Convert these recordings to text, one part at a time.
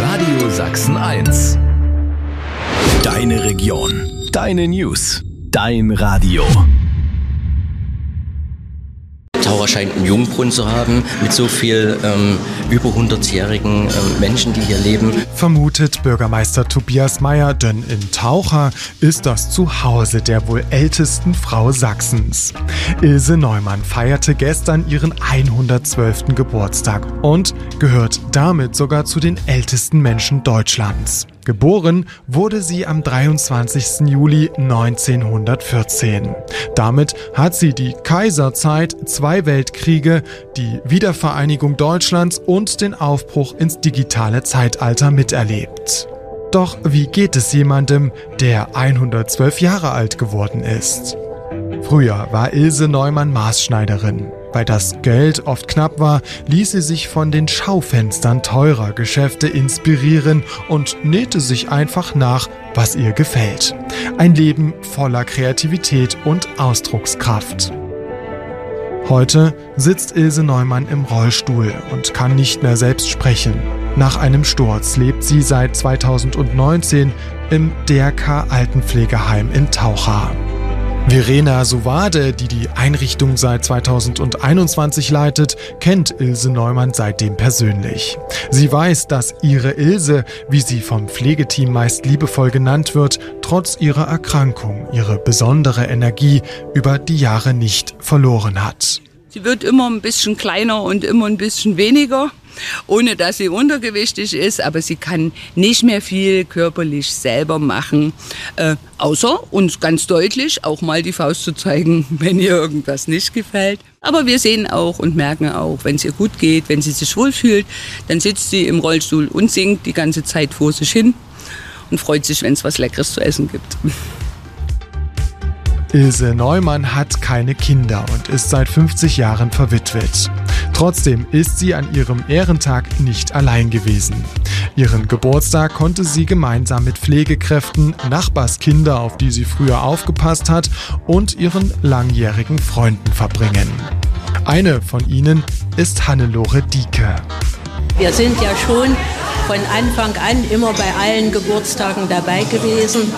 Radio Sachsen 1. Deine Region, deine News, dein Radio. Taucher scheint einen Jungbrunnen zu haben mit so viel über 100-jährigen Menschen, die hier leben. Vermutet Bürgermeister Tobias Meyer, denn in Taucher ist das Zuhause der wohl ältesten Frau Sachsens. Ilse Neumann feierte gestern ihren 112. Geburtstag und gehört damit sogar zu den ältesten Menschen Deutschlands. Geboren wurde sie am 23. Juli 1914. Damit hat sie die Kaiserzeit, 2 Weltkriege, die Wiedervereinigung Deutschlands und den Aufbruch ins digitale Zeitalter miterlebt. Doch wie geht es jemandem, der 112 Jahre alt geworden ist? Früher war Ilse Neumann Maßschneiderin. Weil das Geld oft knapp war, ließ sie sich von den Schaufenstern teurer Geschäfte inspirieren und nähte sich einfach nach, was ihr gefällt. Ein Leben voller Kreativität und Ausdruckskraft. Heute sitzt Ilse Neumann im Rollstuhl und kann nicht mehr selbst sprechen. Nach einem Sturz lebt sie seit 2019 im DRK Altenpflegeheim in Taucher. Verena Sowade, die die Einrichtung seit 2021 leitet, kennt Ilse Neumann seitdem persönlich. Sie weiß, dass ihre Ilse, wie sie vom Pflegeteam meist liebevoll genannt wird, trotz ihrer Erkrankung ihre besondere Energie über die Jahre nicht verloren hat. Sie wird immer ein bisschen kleiner und immer ein bisschen weniger, ohne dass sie untergewichtig ist, aber sie kann nicht mehr viel körperlich selber machen, außer uns ganz deutlich auch mal die Faust zu zeigen, wenn ihr irgendwas nicht gefällt. Aber wir sehen auch und merken auch, wenn es ihr gut geht, wenn sie sich wohlfühlt, dann sitzt sie im Rollstuhl und singt die ganze Zeit vor sich hin und freut sich, wenn es was Leckeres zu essen gibt. Ilse Neumann hat keine Kinder und ist seit 50 Jahren verwitwet. Trotzdem ist sie an ihrem Ehrentag nicht allein gewesen. Ihren Geburtstag konnte sie gemeinsam mit Pflegekräften, Nachbarskinder, auf die sie früher aufgepasst hat, und ihren langjährigen Freunden verbringen. Eine von ihnen ist Hannelore Dieke. Wir sind ja schon von Anfang an immer bei allen Geburtstagen dabei gewesen.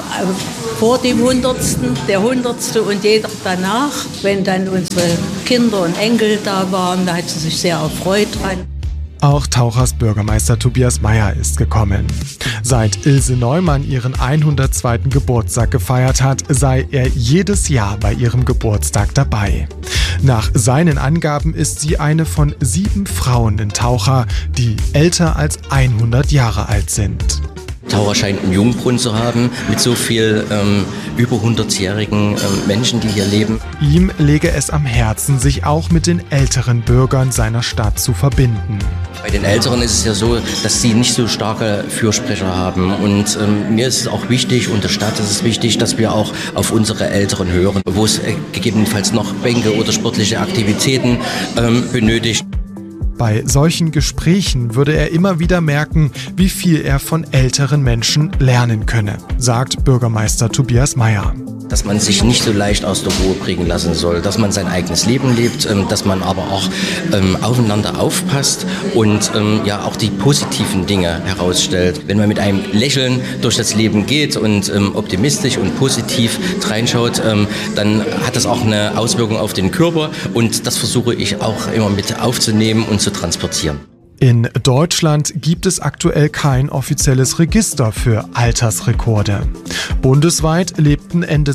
Vor dem 100., der 100. und jeder danach. Wenn dann unsere Kinder und Enkel da waren, da hat sie sich sehr erfreut dran. Auch Tauchers Bürgermeister Tobias Meyer ist gekommen. Seit Ilse Neumann ihren 102. Geburtstag gefeiert hat, sei er jedes Jahr bei ihrem Geburtstag dabei. Nach seinen Angaben ist sie eine von 7 Frauen in Taucher, die älter als 100 Jahre alt sind. Taucher scheint einen Jungbrunnen zu haben mit so viel über 100-jährigen Menschen, die hier leben. Ihm lege es am Herzen, sich auch mit den älteren Bürgern seiner Stadt zu verbinden. Bei den Älteren ist es ja so, dass sie nicht so starke Fürsprecher haben. Und mir ist es auch wichtig, und der Stadt ist es wichtig, dass wir auch auf unsere Älteren hören, wo es gegebenenfalls noch Bänke oder sportliche Aktivitäten benötigt. Bei solchen Gesprächen würde er immer wieder merken, wie viel er von älteren Menschen lernen könne, sagt Bürgermeister Tobias Meyer. Dass man sich nicht so leicht aus der Ruhe bringen lassen soll, dass man sein eigenes Leben lebt, dass man aber auch aufeinander aufpasst und ja auch die positiven Dinge herausstellt. Wenn man mit einem Lächeln durch das Leben geht und optimistisch und positiv reinschaut, dann hat das auch eine Auswirkung auf den Körper, und das versuche ich auch immer mit aufzunehmen und zu transportieren. In Deutschland gibt es aktuell kein offizielles Register für Altersrekorde. Bundesweit lebten Ende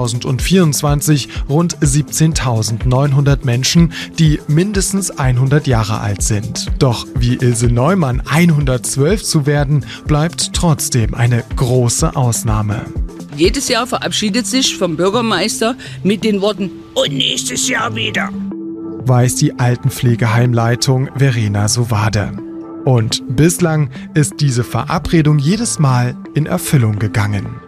2024 rund 17.900 Menschen, die mindestens 100 Jahre alt sind. Doch wie Ilse Neumann 112 zu werden, bleibt trotzdem eine große Ausnahme. Jedes Jahr verabschiedet sich vom Bürgermeister mit den Worten „Und nächstes Jahr wieder", weiß die Altenpflegeheimleitung Verena Sowade. Und bislang ist diese Verabredung jedes Mal in Erfüllung gegangen.